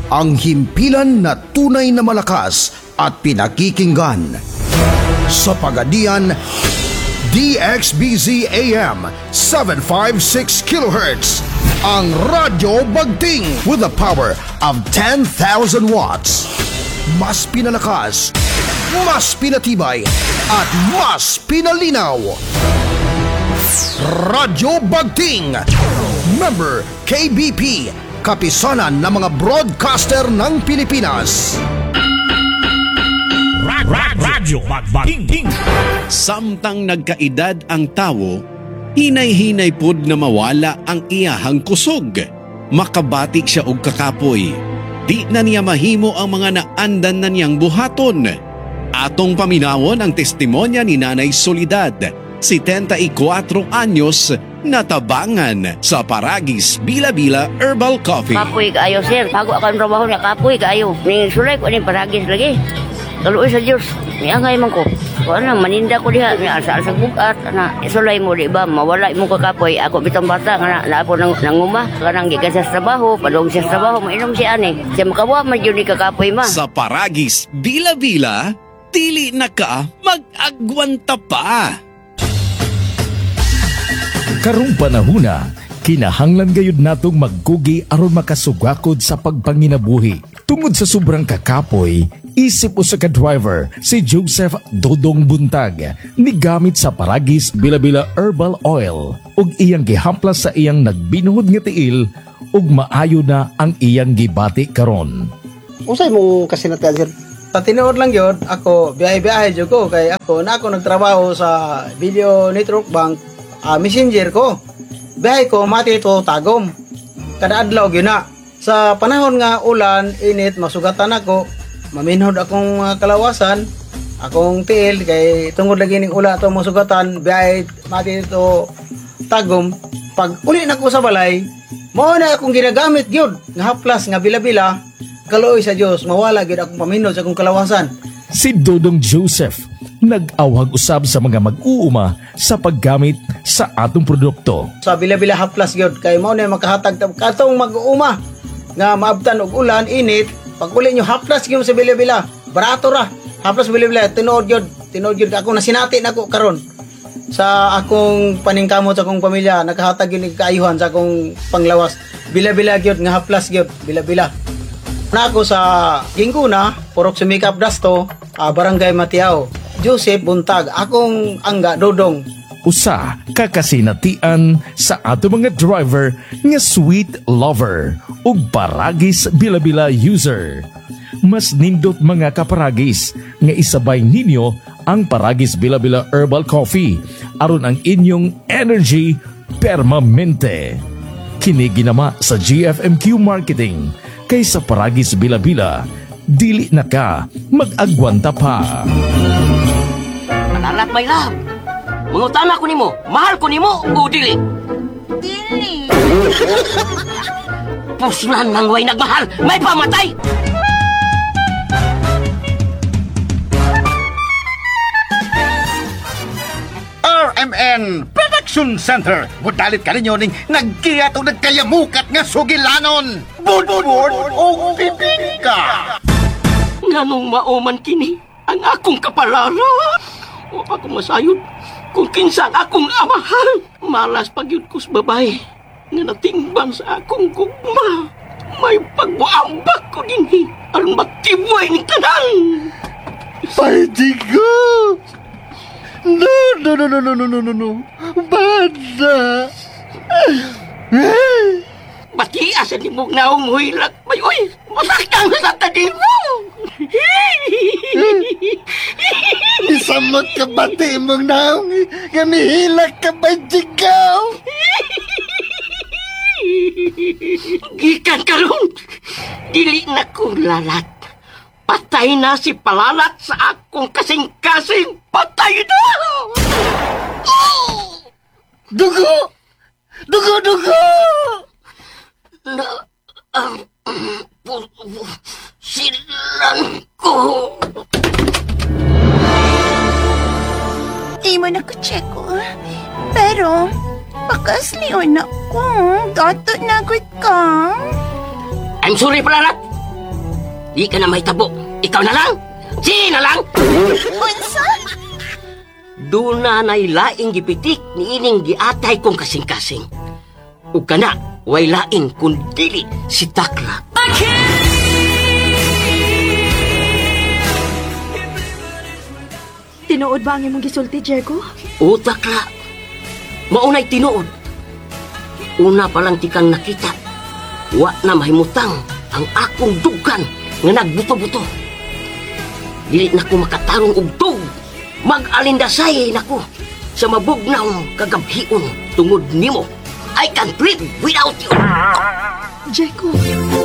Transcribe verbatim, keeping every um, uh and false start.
ang himpilan na tunay na malakas at pinakikinggan. Sa Pagadian, D X B Z A M seven fifty-six kilohertz, ang Radyo Bagting with the power of ten thousand watts. Mas pinalakas, mas pinatibay, at mas pinalinaw. Radyo Bagting, member K B P, kapisanan ng mga broadcaster ng Pilipinas. Radyo Bagting. Samtang nagkaedad ang tawo, hinay-hinay pod na mawala ang iyahang kusog. Makabati siya og kakapoy. Di na niya mahimo ang mga naandan na niyang buhaton. Atong paminawon ang testimonya ni Nanay Soledad, setenta-y-cuatro anyos, natabangan sa Paragis Bila-Bila Herbal Coffee. Kapoy kaayo, sir. Bago ako ang trabaho niya, kapoy kaayo. Ning sulay ko ni Paragis lagi. Kaluoy sa Diyos. Niangay man ko. Kung ano, maninda ko diha. Niasa sa bukat. Na, sulay mo, di ba? Mawala mo kakapoy. Ako bitang bata. Nga na po nang nanguma. Kanang gikan siya sa trabaho. Padong siya sa trabaho. Mainom siya ani. Siya makawa man yun ni kakapoy ma. Sa Paragis Bila-Bila, dili na ka mag-agwanta pa. Karong panahuna, kinahanglan gayud natong magkugi aron makasugakod sa pagpanginabuhi. Tungod sa sobrang kakapoy, isip usa ka driver si Joseph Dodong Buntag nigamit sa Paragis Bila-Bila Herbal Oil ug iyang gihamplas sa iyang nagbinuhod nga tiil ug maayo na ang iyang gibati karon. Usay mo kasi natal sir. Patinood lang yun, ako biyahe-biyahe jud ko kay ako na ako nagtrabaho sa Video Network Bank, uh, messenger ko. Biyahe ko mati ito tagom. Kada adlaw gyud na. Sa panahon nga ulan, init, masugatan ako, maminhod akong uh, kalawasan, akong tiil, kay tungod lagi ning ula ito masugatan, biyahe, mati ito tagom. Pag uli na ko sa balay, mao na akong ginagamit gyud nga haplas nga bila-bila, kaluoy sa Dios, mawala gyud akong paminhod sa akong kalawasan. Si Dodong Joseph nag-awag usab sa mga mag-uuma sa paggamit sa atong produkto. Sa bila-bila haplas gyud kay mao na makahatag katong mag-uuma nga maabtan og ulan, init, pag uli nyo haplas gyud sa bila-bila, barato ra. Haplas bila-bila tinuod gyud, tinuod gyud ako nasinati nako karon. Sa akong paningkamot sa akong pamilya, nakahatag gyud kaayuhan sa akong panglawas. Bila-bila gyud nga haplas gyud, bila-bila. Na ako sa Ginguna, Purok Sumikap Dasto, uh, Barangay Matiao. Joseph Buntag, akong angga Dodong. Usa kakasinatian sa ato mga driver nga sweet lover ug Paragis Bila-Bila user. Mas nindot mga kaparagis nga isabay ninyo ang Paragis Bila-Bila Herbal Coffee aron ang inyong energy permanente. Kini ginama sa G F M Q Marketing kay sa Paragis Bila-Bila, dili na ka mag-agwanta pa. Panalat, my love. Mangutana ko nimo, mahal ko nimo o dili? Dili. Puslan nang way nagmahal, may pamatay. R M N Production Center. Mudalit ka ninyo ning nagkiyat o nagkayamukat nga sugilanon. Budbud o pipingka. Nganong mauman kini ang akong kapalaran. O ako masayod kung kinsa akong amahal. Malas pagyud ko sa babae nga natingban sa akong gugma. May pagbuambak ko dinhi aron matibay ni tanan. Paidigo. No, no, no, no, no, no, no, no, no. Bada. Bati asa ni mo naong muhilak. May oy, masaktan sa tadi mo. Isamot ka bati mong naong nga mihilak ka ba jigaw? Gikan karon, dili na ko lalat. Patay na si Palalat sa akong kasing-kasing. Patay na! Oh! Dugo! Dugo, dugo! Na, ang um, silan ko. Di mo na ko check ko. Pero, bakas liyon ako. Dato na agad ka. I'm sorry, Palalat. Di ka na may tabo. Ikaw na lang. Si na lang. Unsa? Doon na nailaing gipitik ni ining giatay kong kasing-kasing. Ug kana, way lain kung dili si Takla. Tinuod ba ang imong gisulti, Jericho? O Takla, maunay tinuod. Una pa lang tikang nakita, wa na mahimutang ang akong dugan nga nagbuto-buto. Dili na ko makatarong og tug. Mag-alindasay na ko sa mabugnaw kagabhion tungod nimo. I can't live without you. Jericho,